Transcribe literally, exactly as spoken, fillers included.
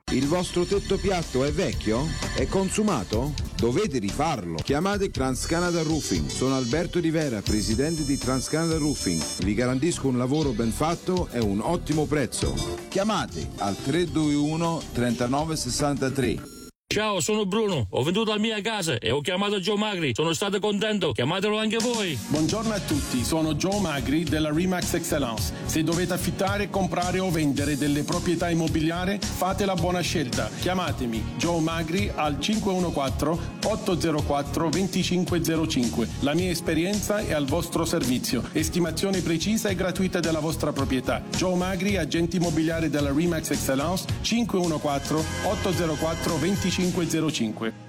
Il vostro tetto piatto è vecchio? È consumato? Dovete rifarlo. Chiamate TransCanada Roofing. Sono Alberto Rivera, presidente di TransCanada Roofing. Vi garantisco un lavoro ben fatto e un ottimo prezzo. Chiamate al tre due uno trentanove sessantatré. Ciao, sono Bruno, ho venduto la mia casa e ho chiamato Joe Magri, sono stato contento, chiamatelo anche voi. Buongiorno a tutti, sono Joe Magri della Remax Excellence. Se dovete affittare, comprare o vendere delle proprietà immobiliari, fate la buona scelta. Chiamatemi Joe Magri al cinque uno quattro otto zero quattro due cinque zero cinque. La mia esperienza è al vostro servizio. Estimazione precisa e gratuita della vostra proprietà. Joe Magri, agente immobiliare della Remax Excellence, cinque uno quattro otto zero quattro due cinque zero cinque.